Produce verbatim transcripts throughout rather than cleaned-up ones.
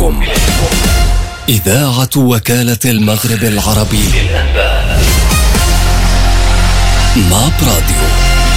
إليكم إذاعة وكالة المغرب العربي للأنباء. ماب راديو.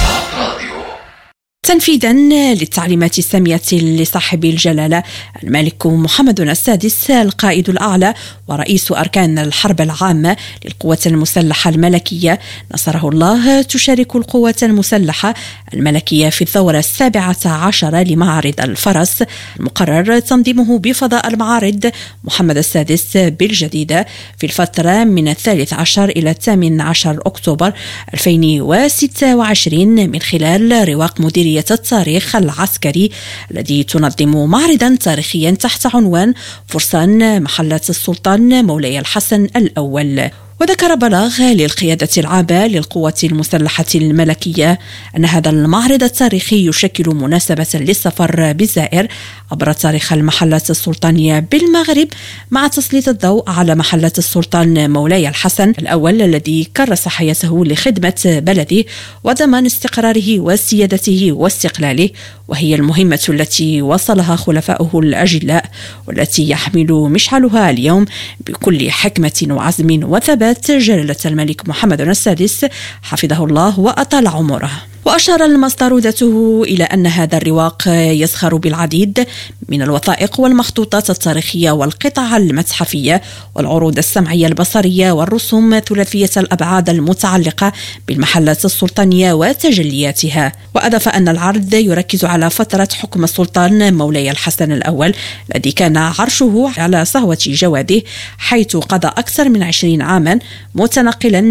تنفيذا للتعليمات السامية لصاحب الجلالة الملك محمد السادس القائد الأعلى ورئيس أركان الحرب العامة للقوات المسلحة الملكية نصره الله، تشارك القوات المسلحة الملكية في الثورة السابعة عشر لمعارض الفرس المقرر تنظيمه بفضاء المعارض محمد السادس بالجديدة في الفترة من الثالث عشر إلى الثامن عشر أكتوبر ألفين وستة وعشرين من خلال رواق مديرية التاريخ العسكري الذي تنظم معرضا تاريخيا تحت عنوان فرسان محلة السلطان مولاي الحسن الأول. وذكر بلاغ للقيادة العامة للقوات المسلحة الملكية أن هذا المعرض التاريخي يشكل مناسبة للسفر بالزائر عبر تاريخ المحلة السلطانية بالمغرب، مع تسليط الضوء على محلة السلطان مولاي الحسن الأول الذي كرس حياته لخدمة بلده وضمان استقراره وسيادته واستقلاله، وهي المهمة التي وصلها خلفاؤه الأجلاء والتي يحمل مشعلها اليوم بكل حكمة وعزم وثبات جلالة الملك محمد السادس حفظه الله وأطال عمره. وأشار المصدر ذاته إلى أن هذا الرواق يزخر بالعديد من الوثائق والمخطوطات التاريخية والقطع المتحفية والعروض السمعية البصرية والرسوم ثلاثية الأبعاد المتعلقة بالمحلة السلطانية وتجلياتها. وأضاف أن العرض يركز على فترة حكم السلطان مولاي الحسن الأول الذي كان عرشه على صهوة جواده، حيث قضى أكثر من عشرين عاما متنقلا